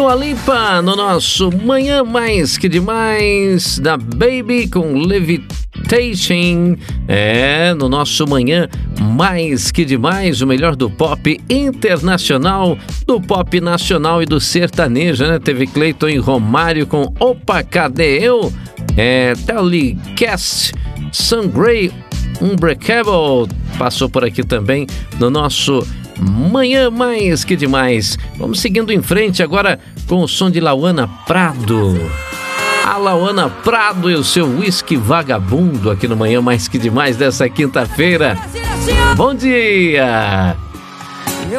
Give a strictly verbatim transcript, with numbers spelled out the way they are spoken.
Dua Lipa no nosso Manhã Mais Que Demais, da Baby com Levitation. É, no nosso Manhã Mais Que Demais, o melhor do pop internacional, do pop nacional e do sertanejo, né? Teve Cleiton e Romário com Opa, Cadê Eu? É, Telecast, Sungrey, Unbreakable, passou por aqui também no nosso Manhã Mais Que Demais. Vamos seguindo em frente agora com o som de Lauana Prado. A Lauana Prado e o seu whisky vagabundo aqui no Manhã Mais Que Demais dessa quinta-feira. Bom dia!